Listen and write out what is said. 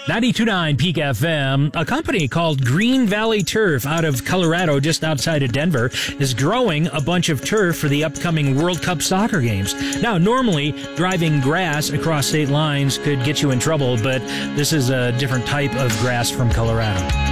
92.9 Peak FM, a company called Green Valley Turf out of Colorado, just outside of Denver, is growing a bunch of turf for the upcoming World Cup soccer games. Now, normally, driving grass across state lines could get you in trouble, but this is a different type of grass from Colorado.